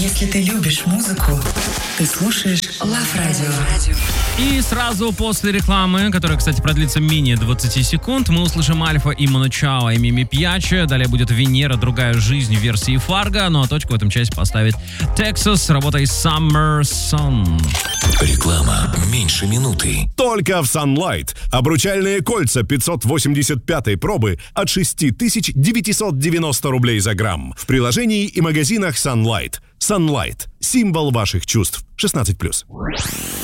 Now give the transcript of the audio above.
Если ты любишь музыку, ты слушаешь Love Radio. И сразу после рекламы, которая, кстати, продлится менее 20 секунд, мы услышим Альфа и Ману Чао и Мими Пьяччо. Далее будет Венера, другая жизнь в версии Фарго. Ну а точку в этом части поставит Texas с работой Summer Sun. Реклама меньше минуты. Только в Sunlight. Обручальные кольца 585 пробы от 6990 рублей за грамм. В приложении и магазинах Sunlight. Sunlight. Символ ваших чувств. 16+.